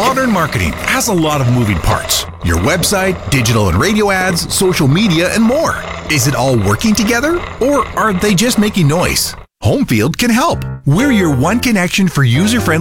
Modern marketing has a lot of moving parts. Your website, digital and radio ads, social media, and more. Is it all working together, or are they just making noise? Homefield can help. We're your one connection for user-friendly